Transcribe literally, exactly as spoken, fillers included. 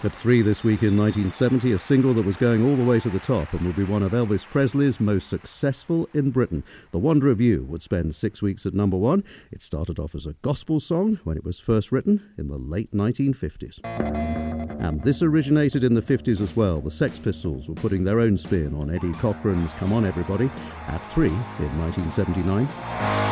At three this week in nineteen seventy, a single that was going all the way to the top and would be one of Elvis Presley's most successful in Britain. The Wonder of You would spend six weeks at number one. It started off as a gospel song when it was first written in the late nineteen fifties. And this originated in the fifties as well. The Sex Pistols were putting their own spin on Eddie Cochran's Come On Everybody at three in nineteen seventy-nine.